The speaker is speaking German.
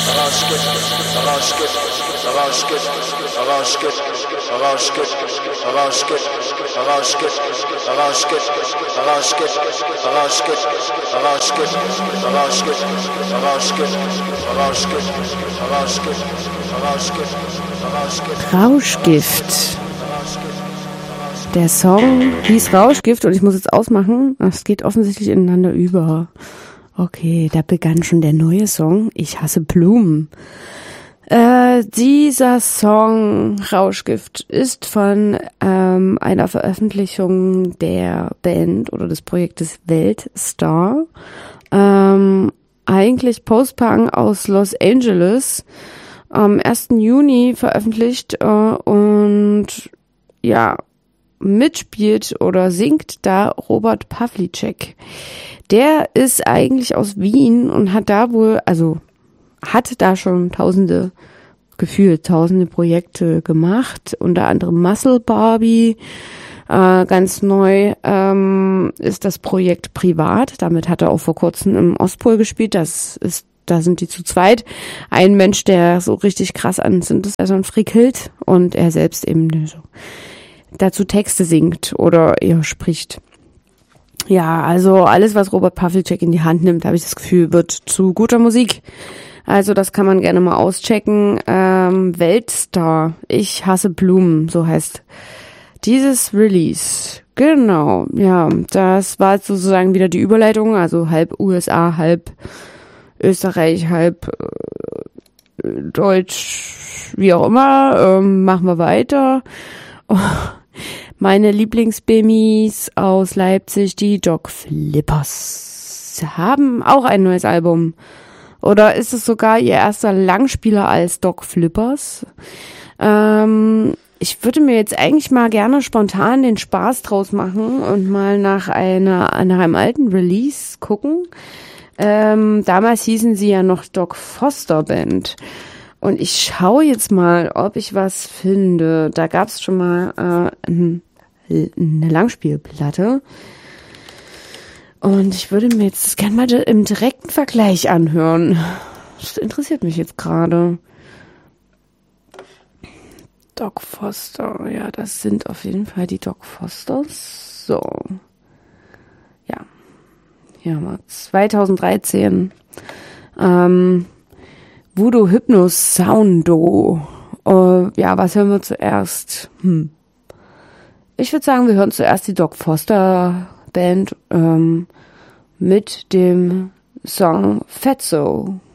Rauschgift. Der Song hieß Rauschgift und ich muss jetzt ausmachen. Es geht offensichtlich ineinander über. Okay, da begann schon der neue Song. Ich hasse Blumen. Dieser Song Rauschgift ist von einer Veröffentlichung der Band oder des Projektes Weltstar. Eigentlich Post-Punk aus Los Angeles. Am 1. Juni veröffentlicht und ja, mitspielt oder singt da Robert Pawlicek. Der ist eigentlich aus Wien und hat da schon tausende Projekte gemacht, unter anderem Muscle Barbie. Ganz neu ist das Projekt Privat. Damit hat er auch vor kurzem im Ostpol gespielt. Da sind die zu zweit. Ein Mensch, der so richtig krass anzündet, ist also ein Frickhild und er selbst eben so dazu Texte singt oder eher spricht. Ja, also alles, was Robert Pawlicek in die Hand nimmt, habe ich das Gefühl, wird zu guter Musik. Also das kann man gerne mal auschecken. Weltstar, ich hasse Blumen, so heißt dieses Release. Genau, ja, das war sozusagen wieder die Überleitung, also halb USA, halb Österreich, halb Deutsch, wie auch immer. Machen wir weiter. Oh, meine Lieblingsbemis aus Leipzig, die Doc Flippers, haben auch ein neues Album. Oder ist es sogar ihr erster Langspieler als Doc Flippers? Ich würde mir jetzt eigentlich mal gerne spontan den Spaß draus machen und mal nach einem alten Release gucken. Damals hießen sie ja noch Doc Foster Band. Und ich schaue jetzt mal, ob ich was finde. Da gab es schon mal eine Langspielplatte. Und ich würde mir jetzt das gerne mal im direkten Vergleich anhören. Das interessiert mich jetzt gerade. Doc Foster, ja, das sind auf jeden Fall die Doc Fosters. So. Ja. Hier haben wir 2013. Voodoo Hypnos Soundo. Ja, was hören wir zuerst? Ich würde sagen, wir hören zuerst die Doc Foster Band mit dem Song Fatso.